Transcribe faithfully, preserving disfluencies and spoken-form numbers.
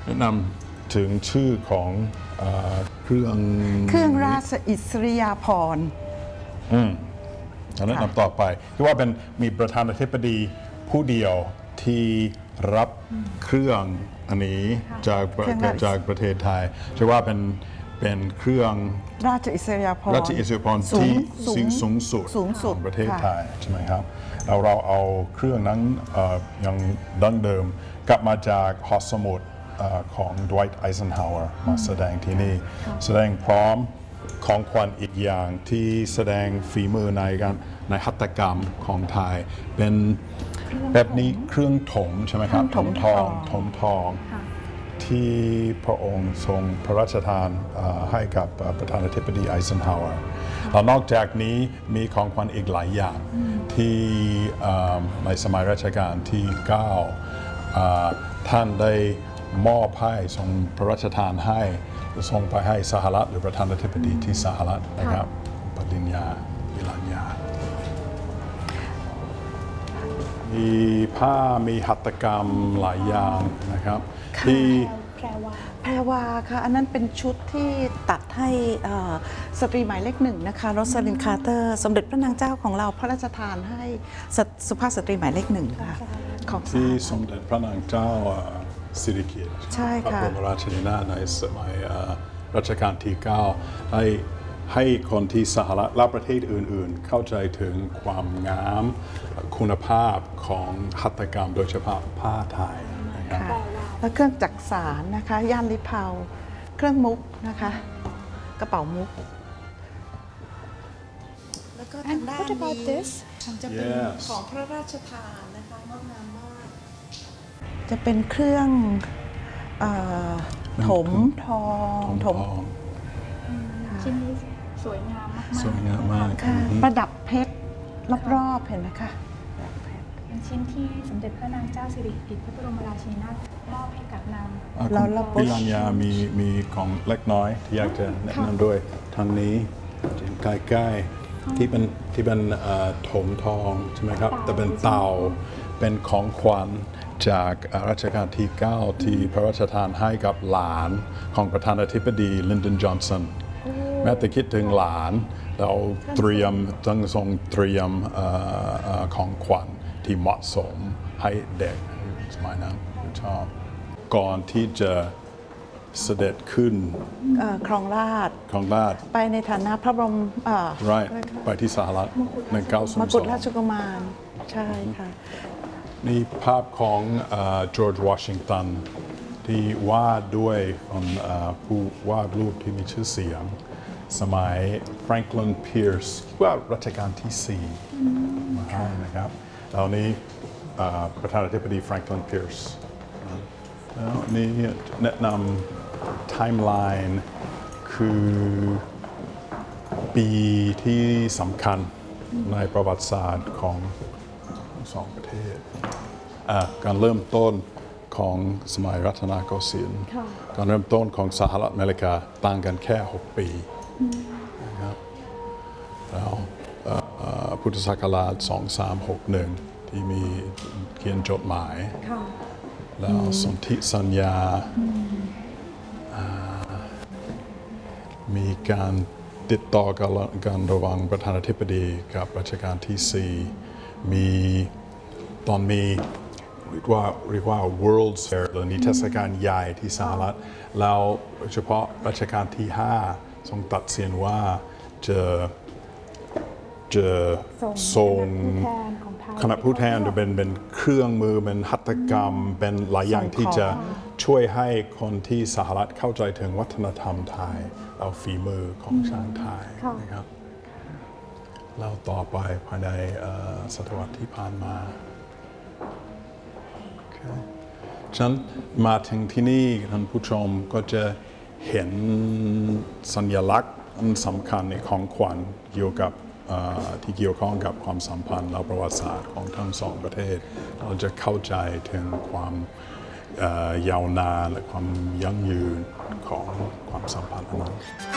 แนะนำถึงชื่อของเครื่องเครื่องราชอิสริยาภรณ์อืมแนะนำต่อไปคือว่าเป็นมีประธานาธิบดีผู้เดียวที่รับเครื่องอันนี้จากจากประเทศไทยจะว่าเป็นเป็นเครื่องราชอิสริยาภรณ์ราชอิสริยาภรณ์ที่สูงสุดของประเทศไทยใช่ไหมครับเราเราเอาเครื่องนั้นยังดั้งเดิมกลับมาจากหอสมุดของดไวท์ไอเซนฮาวเวอร์มาแสดงที่นี่แสดงพร้อมของขวัญอีกอย่างที่แสดงฝีมือในการในหัตถกรรมของไทยเป็นแบบนี้เครื่องถมใช่ไหมครับถมทองถมทองที่พระองค์ทรงพระราชทานให้กับประธานาธิบดีไอเซนฮาวเวอร์แล้วนอกจากนี้มีของขวัญอีกหลายอย่างที่ในสมัยรัชกาลที่เก้าท่านได้มอบให้ทรงพระราชทานให้ส่งไปให้สหรัฐหรือประธานาธิบดีที่สหรัฐนะครับปริญญาวิรัญญามีผ้ามีหัตถกรรมหลายอย่างนะครับที่แพรวาแพรวาค่ะอันนั้นเป็นชุดที่ตัดให้สตรีหมายเลขหนึ่งนะคะโรสลินคาร์เตอร์สมเด็จพระนางเจ้าของเราพระราชทานให้สุภาพสตรีหมายเลขหนึ่งค่ะของที่สมเด็จพระนางเจ้าสิริกิติ์ใช่ค่ะพระบรมราชินีนาถในสมัยรัชกาลที่เก้าได้ให้คนที่สหรัฐและประเทศอื่นๆเข้าใจถึงความงามคุณภาพของหัตถกรรมโดยเฉพาะผ้าไทยนะครับและเครื่องจักสานนะคะย่านลิเพาเครื่องมุกนะคะกระเป๋ามุกแล้วก็ทางด้านนี้จะเป็นของพระราชทานนะคะงดงามมากจะเป็นเครื่องถมทองถมชิ้นนี้สวยงามมากสวยงามมากประดับเพชรรอบๆเห็นไหมคะเป็นชิ้นที่สมเด็จพระนางเจ้าสิริกิติ์พระบรมราชินีนาถมอบให้กับนางวิรัญญามีมีของเล็กน้อยที่อยากจะแนะนำด้วยทางนี้ใกล้ๆที่เป็นที่เป็นถมทองใช่ไหมครับแต่เป็นเตาเป็นของขวัญจากรัชกาลที่เก้าที่พระราชทานให้กับหลานของประธานาธิบดีลินดอนจอห์นสันแม้แต่คิดถึงหลานเราเตรียมต้องทรงเตรียมของขวัญที่เหมาะสมให้เด็กสมัยนั้นชอบก่อนที่จะเสด็จขึ้นครองราชครองราชไปในฐานะพระบรมไปที่สหรัฐในเก้าสิบสองมกุฎราชกุมารใช่ค่ะนี่ภาพของจอร์จวอชิงตันที่วาดด้วยผู้วาดรูปที่มีชื่อเสียงสมัยแฟรงคลินเพียร์สว่ารัชกาลที่สี่มาให้นะครับแล้วนี้ประธานาธิบดีแฟรงคลินเพียร์สแล้วนี่แนะนำไทม์ไลน์คือปีที่สำคัญในประวัติศาสตร์ของสองประเทศการเริ่มต้นของสมัยรัตนโกสินทร์การเริ่มต้นของสหรัฐอเมริกาต่างกันแค่หกปีนะครับแล้วพุทธศักราชสองสามหกหนึ่งที่มีเขียนจดหมายแล้วสนธิสัญญามีการติดต่อกันระหว่างประธานาธิบดีกับรัชกาลที่สี่มีตอนมีเรียกว่าเรียกว่า World's Fair หรือนิทรรศการใหญ่ที่สหรัฐแล้วเฉพาะรัชกาลที่ห้าทรงตัดสินว่าจะจะส่งคณะผู้แทนจะเป็นเป็นเครื่องมือเป็นหัตถกรรมเป็นหลายอย่างที่จะช่วยให้คนที่สหรัฐเข้าใจถึงวัฒนธรรมไทยเอาฝีมือของชางไทยนะครับเราต่อไปภายในศตวรรษที่ผ่านมาฉะนั้นมาถึงที่นี่ท่านผู้ชมก็จะเห็นสัญลักษณ์สำคัญในของขวัญเกี่ยวกับที่เกี่ยวข้องกับความสัมพันธ์และประวัติศาสตร์ของทั้งสองประเทศเราจะเข้าใจถึงความยาวนานและความยั่งยืนของความสัมพันธ์นั้น